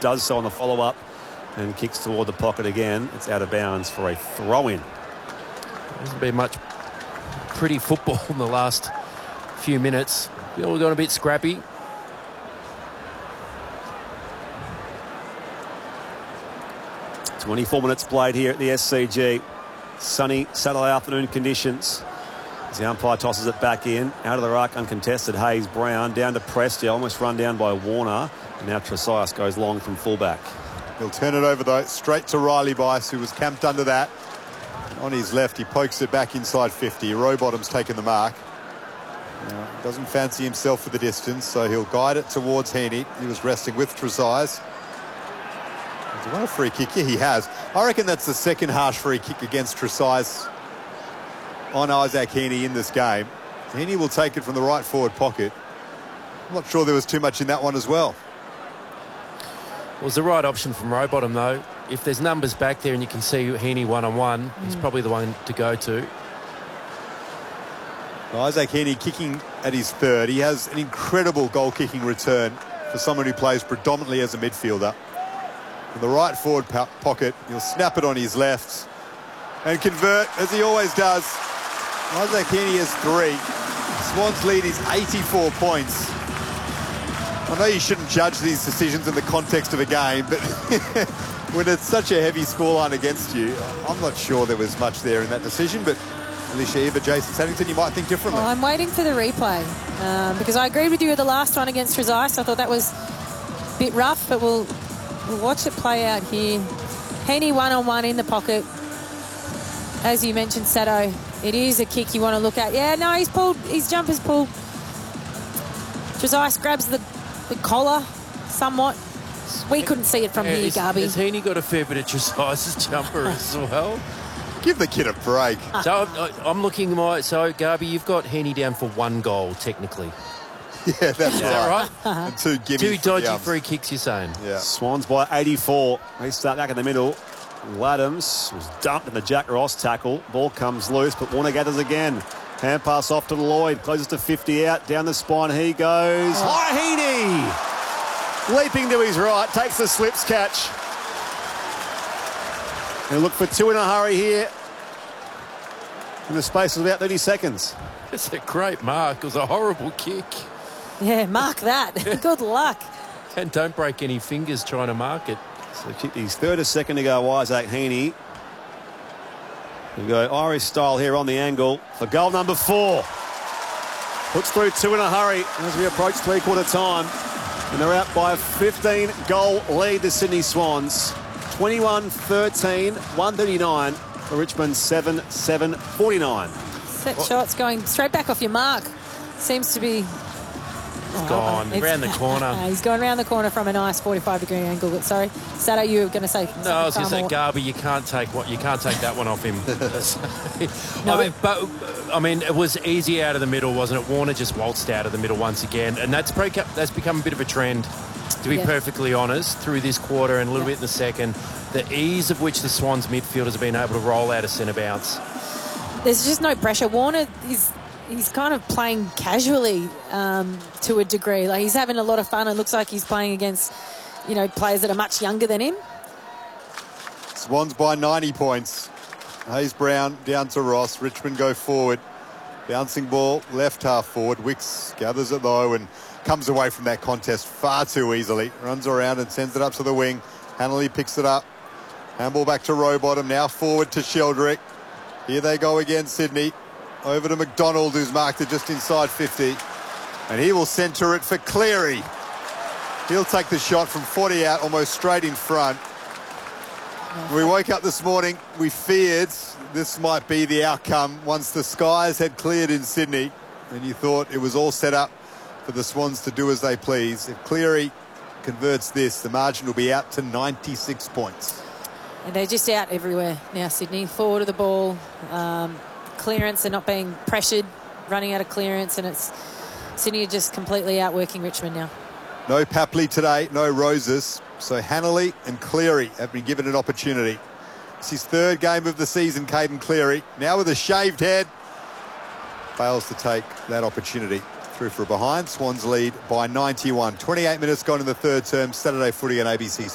does so on the follow-up and kicks toward the pocket again. It's out of bounds for a throw-in. Hasn't been much pretty football in the last few minutes. We've all got a bit scrappy. .24 minutes played here at the SCG. Sunny Saturday afternoon conditions. As the umpire tosses it back in. Out of the ruck, uncontested. Hayes Brown down to Prestia, almost run down by Warner. And now Tresias goes long from fullback. He'll turn it over, though, straight to Riley Bice, who was camped under that. On his left, he pokes it back inside 50. Rowbottom's taken the mark. Now, doesn't fancy himself for the distance, so he'll guide it towards Heaney. He was resting with Tresias. Has he won a free kick? Yeah, he has. I reckon that's the second harsh free kick against Tresias on Isaac Heaney in this game. Heaney will take it from the right forward pocket. I'm not sure there was too much in that one as well. It was the right option from Rowbottom, though. If there's numbers back there and you can see Heaney one-on-one, he's probably the one to go to. Isaac Heaney kicking at his third. He has an incredible goal-kicking return for someone who plays predominantly as a midfielder. In the right forward pocket, he'll snap it on his left and convert, as he always does. Isaac Heaney has 3. Swans lead is 84 points. I know you shouldn't judge these decisions in the context of a game, but when it's such a heavy scoreline against you, I'm not sure there was much there in that decision, but Alicia Eva, Jason Saddington, you might think differently. Well, I'm waiting for the replay because I agreed with you with the last one against Tresias. I thought that was a bit rough, but we'll watch it play out here. Heaney one-on-one in the pocket. As you mentioned, Sado, it is a kick you want to look at. Yeah, no, he's pulled. His jumper's pulled. Tresias grabs the collar somewhat. We couldn't see it from here, Garby. Has Heaney got a fair bit of Tresias' jumper as well? Give the kid a break. So I'm looking Garby, you've got Heaney down for 1 goal, technically. Yeah, that's Is that right? And 2 gimmies. 2 dodgy free kicks, you're saying? Yeah. Swans by 84. They start back in the middle. Laddams was dumped in the Jack Ross tackle. Ball comes loose, but Warner gathers again. Hand pass off to Lloyd. Closes to 50 out. Down the spine he goes. High Heaney! Leaping to his right. Takes the slips catch. He'll look for 2 in a hurry here. In the space of about 30 seconds. It's a great mark. It was a horrible kick. Yeah, mark that. Good luck. And don't break any fingers trying to mark it. So kicked his third a second to go, Isaac Heaney. We go Irish style here on the angle for goal number 4. Puts through 2 in a hurry as we approach three-quarter time. And they're out by a 15-goal lead, the Sydney Swans. 21-13, 139 for Richmond, 7-7-49. Set shots going straight back off your mark. Seems to be... Gone round the corner. He's gone round the corner from a nice 45-degree angle. But sorry, Sado, you were going to say? No, I was going to say, Garby, you can't take that one off him. No. I mean, it was easy out of the middle, wasn't it? Warner just waltzed out of the middle once again, and that's become a bit of a trend, to be perfectly honest, through this quarter and a little bit in the second. The ease of which the Swans midfielders have been able to roll out of centre bounce. There's just no pressure. Warner he's kind of playing casually to a degree. Like, he's having a lot of fun. It looks like he's playing against, players that are much younger than him. Swans by 90 points. Hayes Brown down to Ross. Richmond go forward. Bouncing ball, left half forward. Wicks gathers it though and comes away from that contest far too easily. Runs around and sends it up to the wing. Hanley picks it up. Handball back to Rowbottom. Now forward to Sheldrick. Here they go again, Sydney. Over to McDonald, who's marked it just inside 50. And he will centre it for Cleary. He'll take the shot from 40 out, almost straight in front. We woke up this morning, we feared this might be the outcome once the skies had cleared in Sydney. And you thought it was all set up for the Swans to do as they please. If Cleary converts this, the margin will be out to 96 points. And they're just out everywhere now, Sydney. Forward of the ball. Clearance, they're not being pressured, running out of clearance, and it's Sydney are just completely outworking Richmond now. No Papley today, no Roses, so Hanley and Cleary have been given an opportunity. It's his 3rd game of the season, Caden Cleary, now with a shaved head, fails to take that opportunity. Through for a behind, Swans lead by 91. 28 minutes gone in the 3rd term, Saturday footy on ABC Sports.